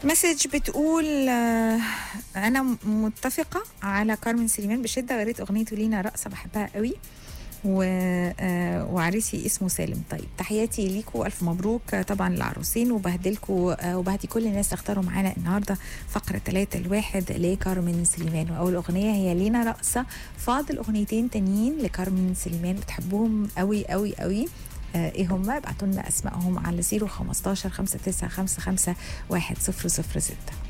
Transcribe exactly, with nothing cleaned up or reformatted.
مسج بتقول آه، انا متفقه على كارمن سليمان بشده، غيرت اغنيته لينا رقصه بحبها قوي، و... آه، وعريسي اسمه سالم. طيب تحياتي ليكوا، الف مبروك آه، طبعا للعروسين، وبهدلكوا آه، وبهدي كل الناس اللي اختاروا معانا النهارده فقره ثلاثة الواحد لكارمن سليمان. واول اغنيه هي لينا رقصه، فاضل اغنيتين تانيين لكارمن سليمان بتحبوهم قوي قوي قوي. آه، ايه هم؟ ابعتوا لنا اسمائهم على صفر خمستاشر خمسة تسعة خمسة خمسة واحد صفر صفر ستة.